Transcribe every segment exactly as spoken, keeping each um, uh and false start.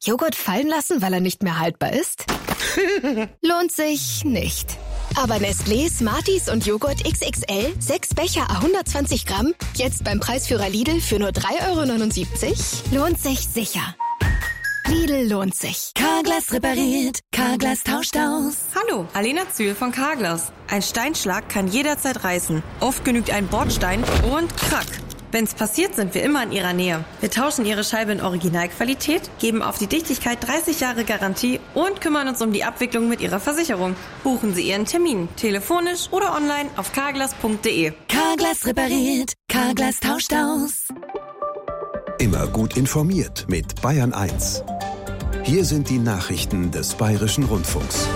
Joghurt fallen lassen, weil er nicht mehr haltbar ist? Lohnt sich nicht. Aber Nestlé, Smarties und Joghurt X X L, sechs Becher à hundertzwanzig Gramm, jetzt beim Preisführer Lidl für nur drei Euro neunundsiebzig, lohnt sich sicher. Lidl lohnt sich. Carglass repariert, Carglass tauscht aus. Hallo, Alena Zühl von Carglass. Ein Steinschlag kann jederzeit reißen. Oft genügt ein Bordstein und krack. Wenn's passiert, sind wir immer in Ihrer Nähe. Wir tauschen Ihre Scheibe in Originalqualität, geben auf die Dichtigkeit dreißig Jahre Garantie und kümmern uns um die Abwicklung mit Ihrer Versicherung. Buchen Sie Ihren Termin, telefonisch oder online auf carglass punkt de. Carglass repariert, Carglass tauscht aus. Immer gut informiert mit Bayern eins. Hier sind die Nachrichten des Bayerischen Rundfunks.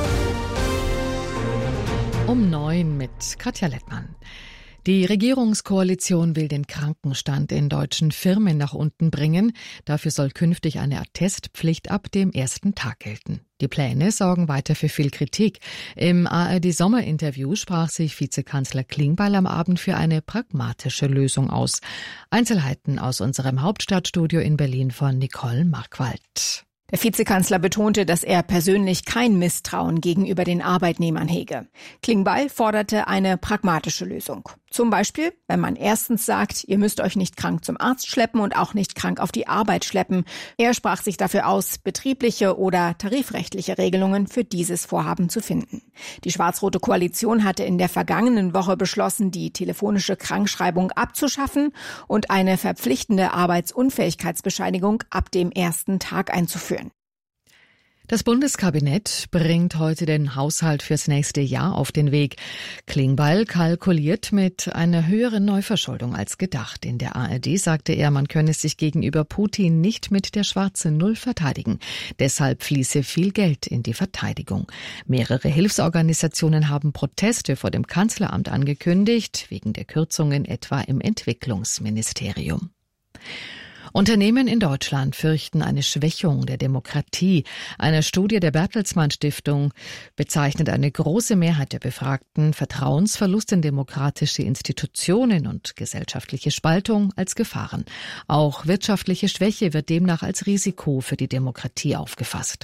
Um neun mit Katja Lettmann. Die Regierungskoalition will den Krankenstand in deutschen Firmen nach unten bringen. Dafür soll künftig eine Attestpflicht ab dem ersten Tag gelten. Die Pläne sorgen weiter für viel Kritik. Im A R D-Sommerinterview sprach sich Vizekanzler Klingbeil am Abend für eine pragmatische Lösung aus. Einzelheiten aus unserem Hauptstadtstudio in Berlin von Nicole Markwald. Der Vizekanzler betonte, dass er persönlich kein Misstrauen gegenüber den Arbeitnehmern hege. Klingbeil forderte eine pragmatische Lösung. Zum Beispiel, wenn man erstens sagt, ihr müsst euch nicht krank zum Arzt schleppen und auch nicht krank auf die Arbeit schleppen. Er sprach sich dafür aus, betriebliche oder tarifrechtliche Regelungen für dieses Vorhaben zu finden. Die schwarz-rote Koalition hatte in der vergangenen Woche beschlossen, die telefonische Krankschreibung abzuschaffen und eine verpflichtende Arbeitsunfähigkeitsbescheinigung ab dem ersten Tag einzuführen. Das Bundeskabinett bringt heute den Haushalt fürs nächste Jahr auf den Weg. Klingbeil kalkuliert mit einer höheren Neuverschuldung als gedacht. In der A R D sagte er, man könne sich gegenüber Putin nicht mit der schwarzen Null verteidigen. Deshalb fließe viel Geld in die Verteidigung. Mehrere Hilfsorganisationen haben Proteste vor dem Kanzleramt angekündigt, wegen der Kürzungen etwa im Entwicklungsministerium. Unternehmen in Deutschland fürchten eine Schwächung der Demokratie. Eine Studie der Bertelsmann Stiftung bezeichnet eine große Mehrheit der Befragten Vertrauensverlust in demokratische Institutionen und gesellschaftliche Spaltung als Gefahren. Auch wirtschaftliche Schwäche wird demnach als Risiko für die Demokratie aufgefasst.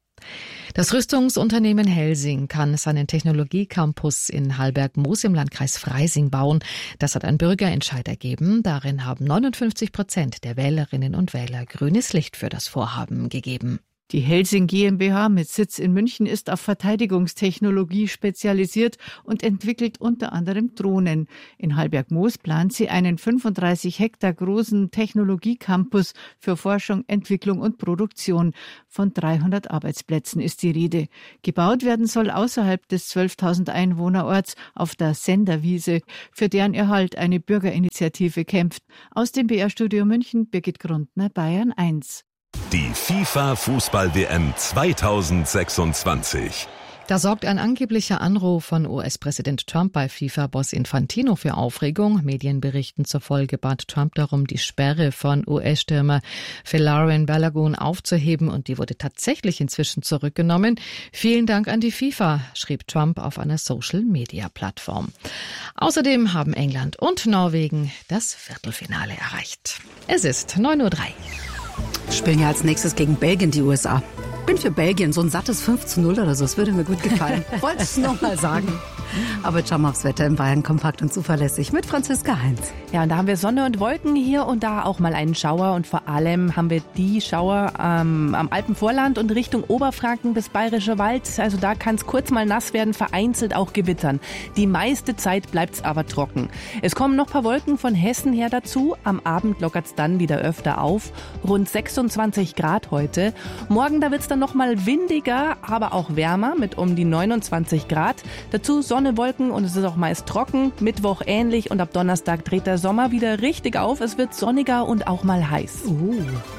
Das Rüstungsunternehmen Helsing kann seinen Technologiecampus in Hallberg-Moos im Landkreis Freising bauen. Das hat ein Bürgerentscheid ergeben. Darin haben neunundfünfzig Prozent der Wählerinnen und Wähler grünes Licht für das Vorhaben gegeben. Die Helsing GmbH mit Sitz in München ist auf Verteidigungstechnologie spezialisiert und entwickelt unter anderem Drohnen. In Hallberg-Moos plant sie einen fünfunddreißig Hektar großen Technologiecampus für Forschung, Entwicklung und Produktion. Von dreihundert Arbeitsplätzen ist die Rede. Gebaut werden soll außerhalb des zwölftausend Einwohnerorts auf der Senderwiese, für deren Erhalt eine Bürgerinitiative kämpft. Aus dem B R-Studio München, Birgit Grundner, Bayern eins. Die FIFA-Fußball-W M zweitausendsechsundzwanzig. Da sorgt ein angeblicher Anruf von U S-Präsident Trump bei FIFA-Boss Infantino für Aufregung. Medienberichten zufolge bat Trump darum, die Sperre von U S-Stürmer Folarin Balogun aufzuheben, und die wurde tatsächlich inzwischen zurückgenommen. Vielen Dank an die FIFA, schrieb Trump auf einer Social-Media-Plattform. Außerdem haben England und Norwegen das Viertelfinale erreicht. Es ist neun Uhr drei. Spielen ja als nächstes gegen Belgien, die U S A. Bin für Belgien, so ein sattes fünf zu null oder so, das würde mir gut gefallen. Wollte es nochmal sagen. Aber jetzt schauen wir aufs Wetter in Bayern, kompakt und zuverlässig mit Franziska Heinz. Ja, und da haben wir Sonne und Wolken, hier und da auch mal einen Schauer, und vor allem haben wir die Schauer ähm, am Alpenvorland und Richtung Oberfranken bis Bayerischer Wald. Also da kann es kurz mal nass werden, vereinzelt auch gewittern. Die meiste Zeit bleibt es aber trocken. Es kommen noch ein paar Wolken von Hessen her dazu. Am Abend lockert es dann wieder öfter auf. Rund sechsundzwanzig Grad heute. Morgen, da wird es dann noch mal windiger, aber auch wärmer mit um die neunundzwanzig Grad. Dazu Sonne, Wolken, und es ist auch meist trocken. Mittwoch ähnlich, und ab Donnerstag dreht der Sommer wieder richtig auf. Es wird sonniger und auch mal heiß. Uh.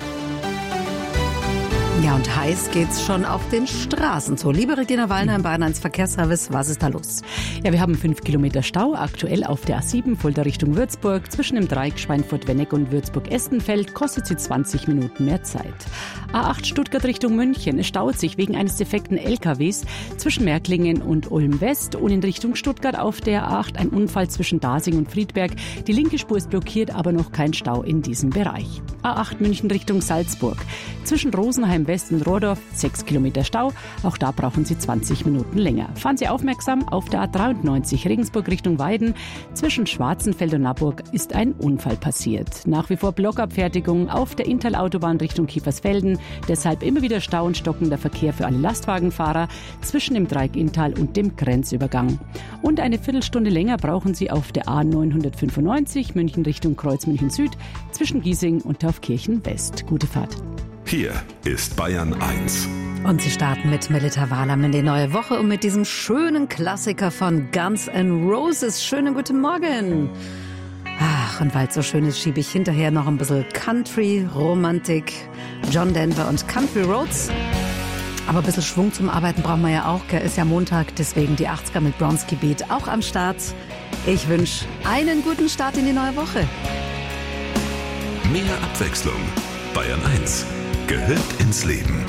Ja, und heiß geht's schon auf den Straßen so. Liebe Regina Wallner im Bayern eins Verkehrsservice, was ist da los? Ja, wir haben fünf Kilometer Stau aktuell auf der A sieben, Fulda Richtung Würzburg. Zwischen dem Dreieck Schweinfurt-Wenneck und Würzburg-Estenfeld kostet sie zwanzig Minuten mehr Zeit. A acht Stuttgart Richtung München. Es staut sich wegen eines defekten L K Ws zwischen Märklingen und Ulm-West. Und in Richtung Stuttgart auf der A acht ein Unfall zwischen Dasing und Friedberg. Die linke Spur ist blockiert, aber noch kein Stau in diesem Bereich. A acht München Richtung Salzburg. Zwischen Rosenheim West in Rohrdorf sechs Kilometer Stau. Auch da brauchen Sie zwanzig Minuten länger. Fahren Sie aufmerksam auf der A dreiundneunzig Regensburg Richtung Weiden. Zwischen Schwarzenfeld und Naburg ist ein Unfall passiert. Nach wie vor Blockabfertigung auf der Inntal-Autobahn Richtung Kiefersfelden. Deshalb immer wieder Stau und stockender Verkehr für alle Lastwagenfahrer zwischen dem Dreieck Inntal und dem Grenzübergang. Und eine Viertelstunde länger brauchen Sie auf der A neunhundertfünfundneunzig München Richtung Kreuz München Süd zwischen Giesing und Taufkirchen West. Gute Fahrt. Hier ist Bayern eins. Und sie starten mit Melita Walam in die neue Woche und mit diesem schönen Klassiker von Guns N' Roses. Schönen guten Morgen. Ach, und weil es so schön ist, schiebe ich hinterher noch ein bisschen Country-Romantik. John Denver und Country Roads. Aber ein bisschen Schwung zum Arbeiten brauchen wir ja auch. Ist ja Montag, deswegen die achtziger mit Bronski Beat auch am Start. Ich wünsche einen guten Start in die neue Woche. Mehr Abwechslung. Bayern eins gehört ins Leben.